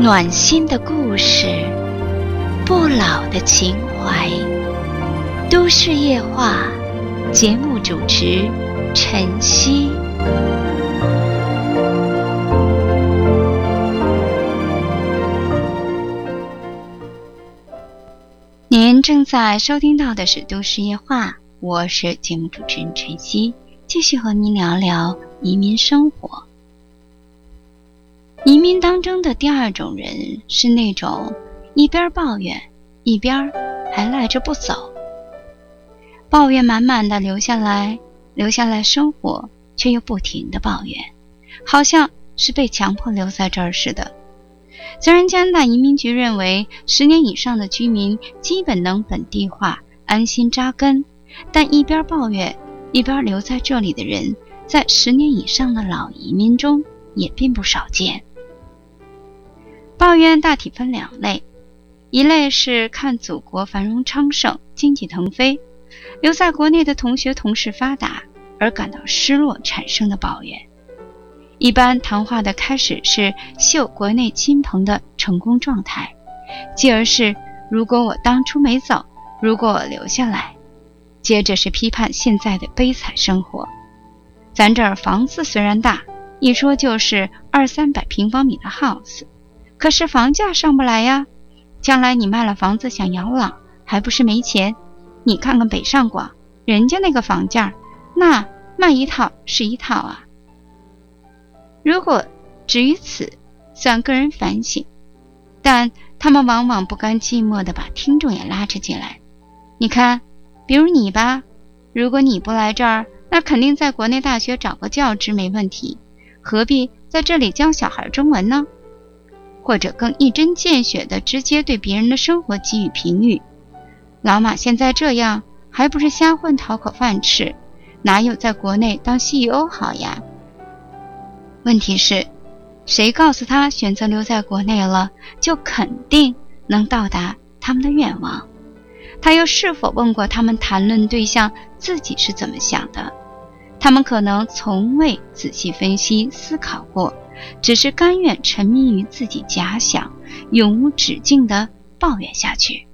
暖心的故事，不老的情怀。都市夜话节目主持晨曦。您正在收听到的是都市夜话，我是节目主持人晨曦，继续和您聊聊移民生活。移民当中的第二种人是那种一边抱怨一边还赖着不走，抱怨满满的留下来生活，却又不停的抱怨，好像是被强迫留在这儿似的。虽然加拿大移民局认为10年以上的居民基本能本地化安心扎根，但一边抱怨一边留在这里的人，在10年以上的老移民中也并不少见。抱怨大体分2类，一类是看祖国繁荣昌盛，经济腾飞，留在国内的同学同事发达而感到失落产生的抱怨。一般谈话的开始是秀国内亲朋的成功状态，继而是如果我当初没走，如果我留下来，接着是批判现在的悲惨生活。咱这儿房子虽然大，一说就是200-300平方米的 house， 可是房价上不来呀，将来你卖了房子想养老还不是没钱。你看看北上广，人家那个房价，那卖一套是一套啊。如果止于此，算个人反省，但他们往往不甘寂寞地把听众也拉扯进来。你看，比如你吧，如果你不来这儿，那肯定在国内大学找个教职没问题，何必在这里教小孩中文呢？或者更一针见血地直接对别人的生活给予评语。老马现在这样，还不是瞎混讨口饭吃，哪有在国内当 CEO 好呀？问题是，谁告诉他选择留在国内了，就肯定能到达他们的愿望？他又是否问过他们谈论对象自己是怎么想的？他们可能从未仔细分析思考过，只是甘愿沉迷于自己假想，永无止境地抱怨下去。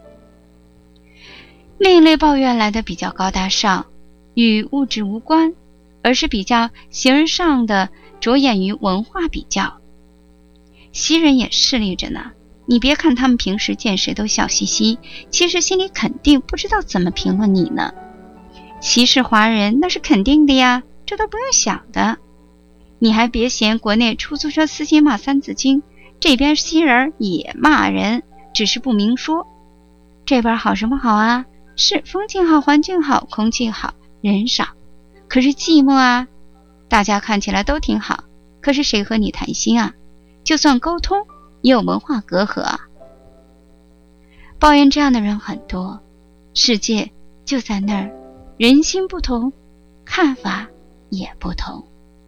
另一类抱怨来得比较高大上，与物质无关，而是比较形而上的，着眼于文化比较。西人也势利着呢，你别看他们平时见谁都笑嘻嘻，其实心里肯定不知道怎么评论你呢。歧视华人那是肯定的呀，这都不用想的。你还别嫌国内出租车司机骂三字经，这边西人也骂人，只是不明说。这边好什么好啊？是风景好，环境好，空气好，人少。可是寂寞啊，大家看起来都挺好，可是谁和你谈心啊？就算沟通，也有文化隔阂啊。抱怨这样的人很多，世界就在那儿，人心不同，看法也不同。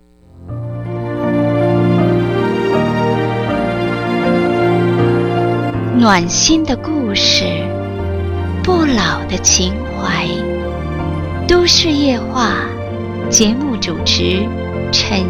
暖心的故事，不老的情怀。都市夜话节目主持陈